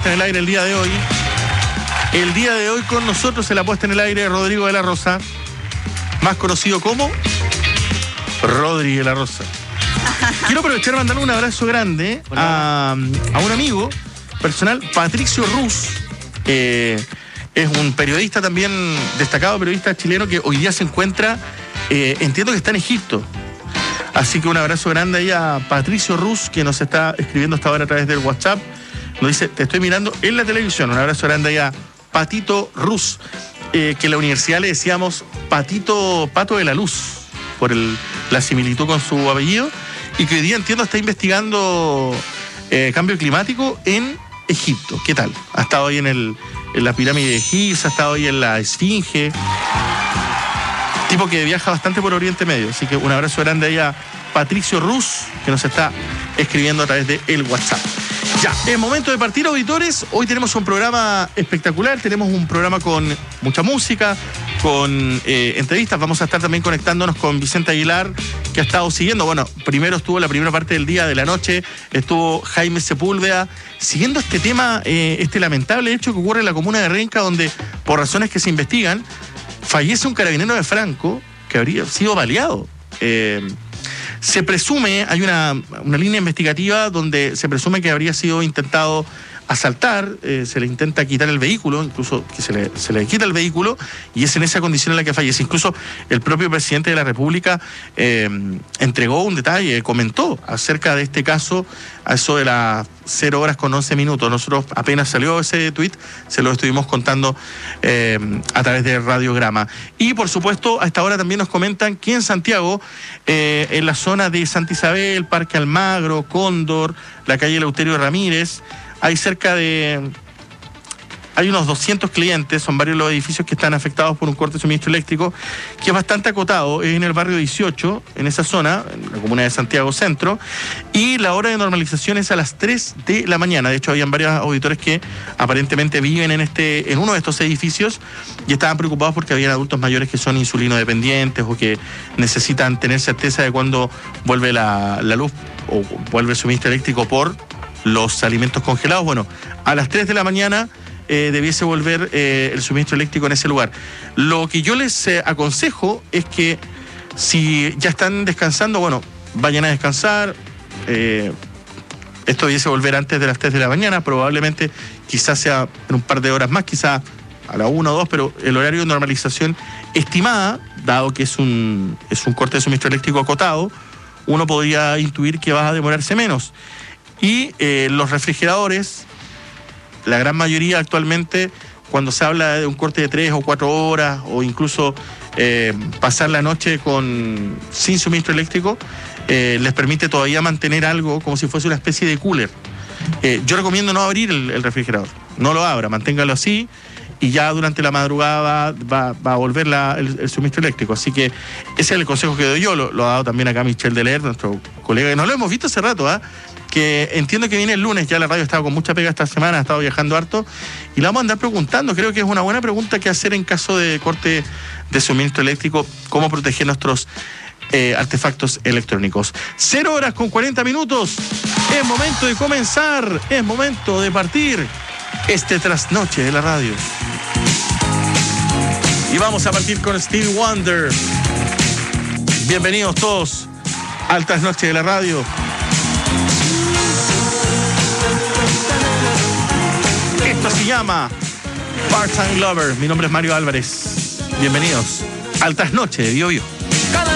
puesta en el aire el día de hoy. El día de hoy con nosotros en la puesta en el aire Rodrigo de la Rosa, más conocido como Rodri de la Rosa. Quiero aprovechar y mandarle un abrazo grande a un amigo personal, Patricio Rus. Es un periodista también, destacado periodista chileno que hoy día se encuentra, entiendo que está en Egipto. Así que un abrazo grande ahí a Patricio Rus, que nos está escribiendo hasta ahora a través del WhatsApp. Nos dice, te estoy mirando en la televisión. Un abrazo grande ahí a Patito Rus, que en la universidad le decíamos Pato de la Luz, por la similitud con su apellido, y que hoy día, entiendo, está investigando cambio climático en Egipto. ¿Qué tal? Ha estado ahí en la pirámide de Giza, ha estado ahí en la Esfinge. Tipo que viaja bastante por Oriente Medio. Así que un abrazo grande ahí a Patricio Rus, que nos está escribiendo a través del WhatsApp. Ya, es momento de partir, auditores. Hoy tenemos un programa espectacular. Tenemos un programa con mucha música, con entrevistas. Vamos a estar también conectándonos con Vicente Aguilar, que ha estado siguiendo. Bueno, primero estuvo la primera parte del día, de la noche. Estuvo Jaime Sepúlveda siguiendo este tema, este lamentable hecho que ocurre en la comuna de Renca, donde, por razones que se investigan, fallece un carabinero de Franco que habría sido baleado. Se presume, hay una línea investigativa donde se presume que habría sido intentado asaltar, se le intenta quitar el vehículo, incluso que se le quita el vehículo, y es en esa condición en la que fallece. Incluso el propio presidente de la República entregó un detalle, comentó acerca de este caso a eso de las 0:11. Nosotros apenas salió ese tuit, se lo estuvimos contando a través de Radiograma. Y por supuesto, a esta hora también nos comentan que en Santiago, en la zona de Santa Isabel, Parque Almagro, Cóndor, la calle Eleuterio Ramírez, hay unos 200 clientes, son varios los edificios que están afectados por un corte de suministro eléctrico, que es bastante acotado, es en el barrio 18, en esa zona, en la comuna de Santiago Centro, y la hora de normalización es a las 3 de la mañana. De hecho, habían varios auditores que aparentemente viven en uno de estos edificios y estaban preocupados porque habían adultos mayores que son insulinodependientes o que necesitan tener certeza de cuándo vuelve la luz o vuelve el suministro eléctrico por los alimentos congelados. Bueno, a las 3 de la mañana debiese volver el suministro eléctrico en ese lugar. Lo que yo les aconsejo es que si ya están descansando, bueno, vayan a descansar. Esto debiese volver antes de las 3 de la mañana, probablemente quizás sea en un par de horas más, quizás a la 1 o 2, pero el horario de normalización estimada, dado que es un corte de suministro eléctrico acotado, uno podría intuir que va a demorarse menos. Y los refrigeradores, la gran mayoría actualmente, cuando se habla de un corte de 3 o 4 horas, o incluso pasar la noche sin suministro eléctrico, les permite todavía mantener algo como si fuese una especie de cooler. Yo recomiendo no abrir el refrigerador, no lo abra, manténgalo así, y ya durante la madrugada va a volver el suministro eléctrico. Así que ese es el consejo que doy yo, lo ha dado también acá Michel Deler, nuestro colega, que no lo hemos visto hace rato, que entiendo que viene el lunes. Ya la radio ha estado con mucha pega esta semana, ha estado viajando harto, y la vamos a andar preguntando. Creo que es una buena pregunta que hacer en caso de corte de suministro eléctrico, cómo proteger nuestros artefactos electrónicos. 0:40. Es momento de comenzar, es momento de partir este trasnoche de la radio. Y vamos a partir con Stevie Wonder. Bienvenidos todos al trasnoche de la radio. Esto se llama Part-Time Lover. Mi nombre es Mario Álvarez. Bienvenidos al trasnoche de Bio Bio.